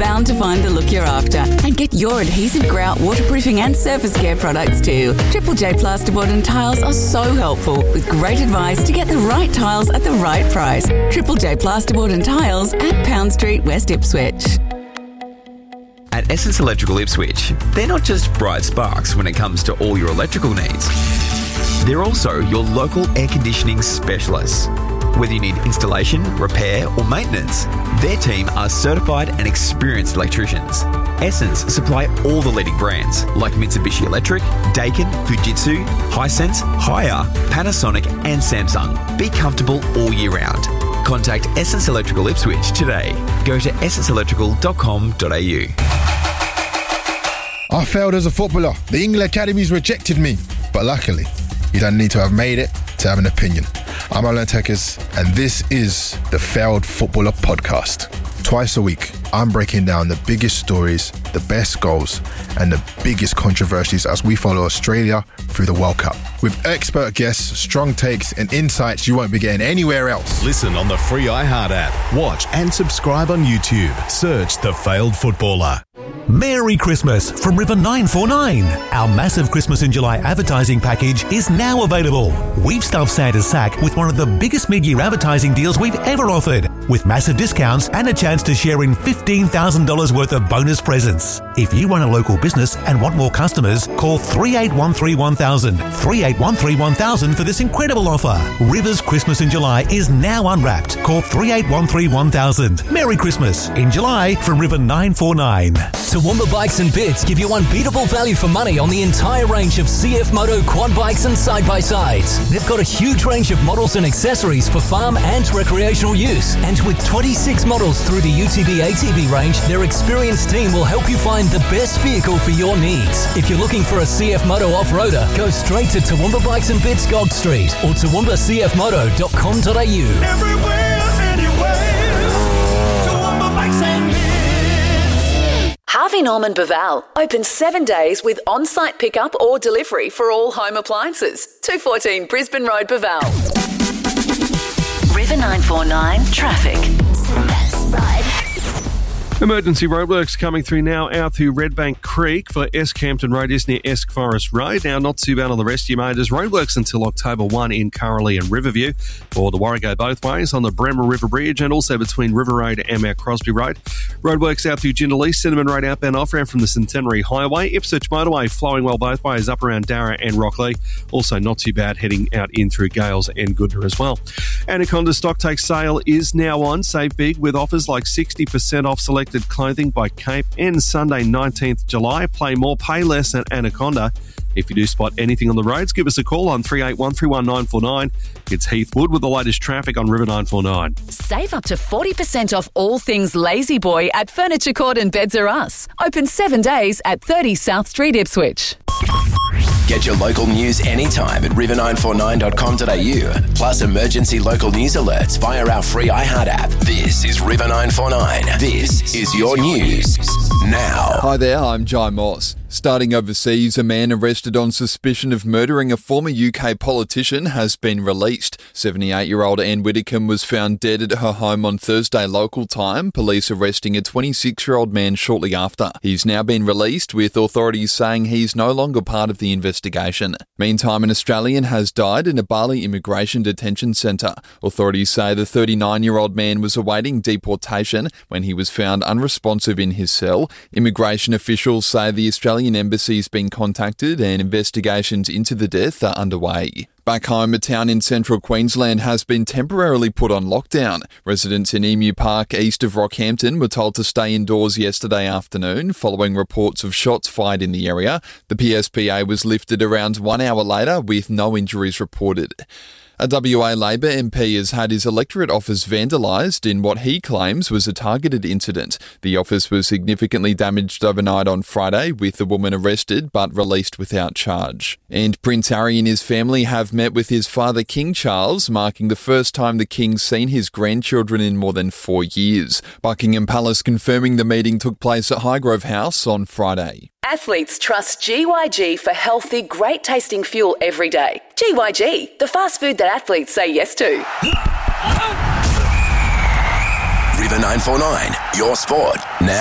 bound to find the look you're after. And get your adhesive grout, waterproofing and surface care products too. Triple J Plasterboard and Tiles are so helpful with great advice to get the right tiles at the right price. Triple J Plasterboard and Tiles at Pound Street, West Ipswich. At Essence Electrical Ipswich, they're not just bright sparks when it comes to all your electrical needs. They're also your local air conditioning specialists. Whether you need installation, repair or maintenance, their team are certified and experienced electricians. Essence supply all the leading brands like Mitsubishi Electric, Daikin, Fujitsu, Hisense, Haier, Panasonic and Samsung. Be comfortable all year round. Contact Essence Electrical Ipswich today. Go to essenceelectrical.com.au. I failed as a footballer. The England Academies rejected me. But luckily, you don't need to have made it to have an opinion. I'm Alan Tekers, and this is the Failed Footballer Podcast. Twice a week, I'm breaking down the biggest stories, the best goals, and the biggest controversies as we follow Australia through the World Cup. With expert guests, strong takes, and insights you won't be getting anywhere else. Listen on the free iHeart app. Watch and subscribe on YouTube. Search The Failed Footballer. Merry Christmas from River 949. Our massive Christmas in July advertising package is now available. We've stuffed Santa's sack with one of the biggest mid-year advertising deals we've ever offered, with massive discounts and a chance to share in $15,000 worth of bonus presents. If you run a local business and want more customers, call 38131000, 38131000 for this incredible offer. River's Christmas in July is now unwrapped. Call 38131000. Merry Christmas in July from River 949. Toowoomba Bikes and Bits give you unbeatable value for money on the entire range of CF Moto quad bikes and side-by-sides. They've got a huge range of models and accessories for farm and recreational use. And with 26 models through the UTV ATV range, their experienced team will help you find the best vehicle for your needs. If you're looking for a CF Moto off-roader, go straight to Toowoomba Bikes and Bits Gog Street or toowoomba.cfmoto.com.au. Everywhere, anywhere, Toowoomba Bikes and Bits. Harvey Norman Baval, open 7 days with on-site pickup or delivery for all home appliances. 214 Brisbane Road, Baval. River 949 traffic. Emergency roadworks coming through now out through Redbank Creek for Escampton Road is near Esk Forest Road. Now, not too bad on the rest of your majors. Roadworks until October 1 in Curraleigh and Riverview, or the Warrego both ways on the Bremer River Bridge and also between River Road and Mount Crosby Road. Roadworks out through Jindal East, Cinnamon Road outbound off-ramp from the Centenary Highway. Ipswich Motorway flowing well both ways up around Darra and Rockley. Also not too bad heading out in through Gales and Goodna as well. Anaconda stock take sale is now on. Save big with offers like 60% off selected clothing by Cape. Ends Sunday 19th July. Play more, pay less at Anaconda. If you do spot anything on the roads, give us a call on 38131949. It's Heath Wood with the latest traffic on River 949. Save up to 40% off all things Lazy Boy at Furniture Court and Beds R Us. Open 7 days at 30 South Street, Ipswich. Get your local news anytime at river949.com.au. Plus emergency local news alerts via our free iHeart app. This is River 949. This is your news now. Hi there, I'm Jai Moss. Starting overseas, a man arrested on suspicion of murdering a former UK politician has been released. 78-year-old Anne Widdicombe was found dead at her home on Thursday local time, police arresting a 26-year-old man shortly after. He's now been released, with authorities saying he's no longer part of the investigation. Meantime, an Australian has died in a Bali immigration detention centre. Authorities say the 39-year-old man was awaiting deportation when he was found unresponsive in his cell. Immigration officials say the Australian Embassy's been contacted and investigations into the death are underway. Back home, a town in central Queensland has been temporarily put on lockdown. Residents in Emu Park, east of Rockhampton, were told to stay indoors yesterday afternoon following reports of shots fired in the area. The PSPA was lifted around 1 hour later with no injuries reported. A WA Labor MP has had his electorate office vandalised in what he claims was a targeted incident. The office was significantly damaged overnight on Friday, with the woman arrested but released without charge. And Prince Harry and his family have met with his father King Charles, marking the first time the King's seen his grandchildren in more than 4 years. Buckingham Palace confirming the meeting took place at Highgrove House on Friday. Athletes trust GYG for healthy, great-tasting fuel every day. GYG, the fast food that athletes say yes to. River 949, your sport now.